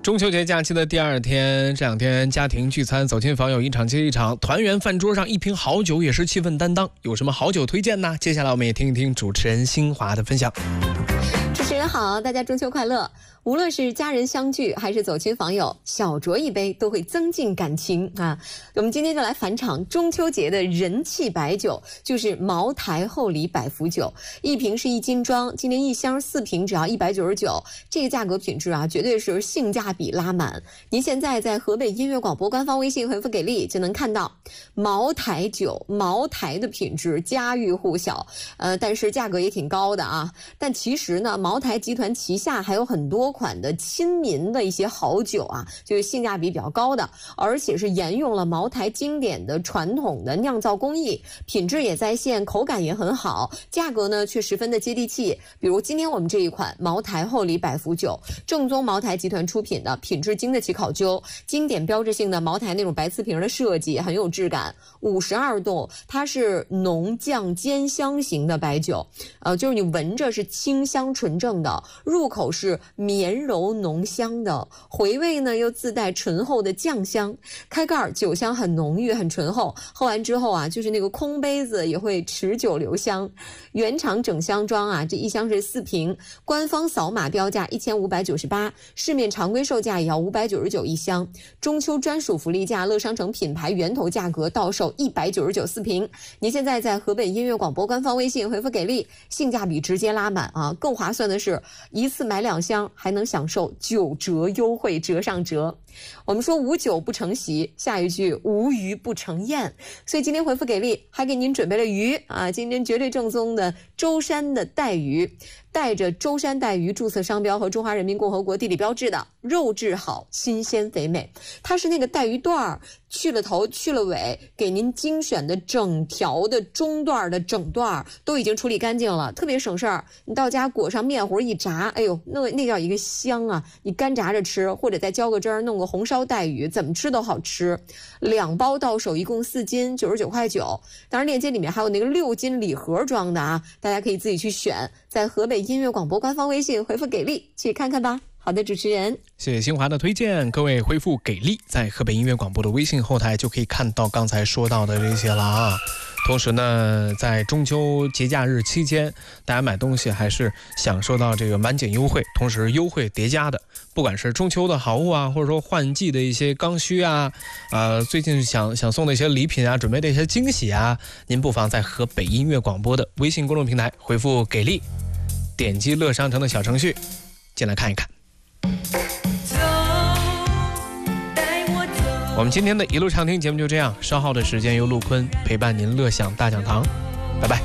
中秋节假期的第二天，这两天家庭聚餐，走亲访友，一场接一场，团圆饭桌上一瓶好酒也是气氛担当。有什么好酒推荐呢？接下来我们也听一听主持人新华的分享。 主持人好，大家中秋快乐！无论是家人相聚还是走亲访友，小酌一杯都会增进感情啊。我们今天就来返场中秋节的人气白酒，就是茅台厚礼百福酒，一瓶是1斤装，今年一箱4瓶只要199，这个价格品质啊，绝对是性价比拉满。您现在在河北音乐广播官方微信回复给力，就能看到茅台酒，茅台的品质家喻户晓，但是价格也挺高的啊。但其实呢，茅台集团旗下还有很多款的亲民的一些好酒啊，就是性价比比较高的，而且是沿用了茅台经典的传统的酿造工艺，品质也在线，口感也很好，价格呢却十分的接地气。比如今天我们这一款茅台厚礼百福酒，正宗茅台集团出品的，品质经得起考究，经典标志性的茅台那种白瓷瓶的设计很有质感，52度，它是浓酱兼香型的白酒，就是你闻着是清香纯正的，入口是绵柔浓香的，回味呢又自带醇厚的酱香，开盖酒香很浓郁很醇厚，喝完之后啊，就是那个空杯子也会持久留香。原厂整箱装啊，这一箱是4瓶，官方扫码标价1598，市面常规售价也要599一箱，中秋专属福利价，乐商城品牌源头价格到手199，4瓶。您现在在河北音乐广播官方微信回复给力，性价比直接拉满啊！更划算的是，一次买2箱还能享受9折优惠，折上折。我们说无酒不成席，下一句无鱼不成宴，所以今天回复给力，还给您准备了鱼啊！今天绝对正宗的舟山的带鱼，带着舟山带鱼注册商标和中华人民共和国地理标志的，肉质好，新鲜肥美。它是那个带鱼段儿，去了头去了尾，给您精选的整条的中段的整段都已经处理干净了，特别省事儿。你到家裹上面糊一炸，哎呦，那叫一个香啊！你干炸着吃，或者再浇个汁儿，弄个红烧带鱼，怎么吃都好吃。2包到手，一共4斤，99.9块。当然链接里面还有那个6斤礼盒装的啊，大家可以自己去选，在河北音乐广播官方微信回复给力去看看吧。好的，主持人， 谢谢新华的推荐。各位回复给力，在河北音乐广播的微信后台就可以看到刚才说到的这些了啊。同时呢，在中秋节假日期间，大家买东西还是享受到这个满减优惠，同时优惠叠加的，不管是中秋的好物啊，或者说换季的一些刚需啊，最近想送的一些礼品啊，准备的一些惊喜啊，您不妨在河北音乐广播的微信公众平台回复给力，点击乐商城的小程序进来看一看。我们今天的一路畅听节目就这样，稍后的时间由陆坤陪伴您乐享大讲堂，拜拜。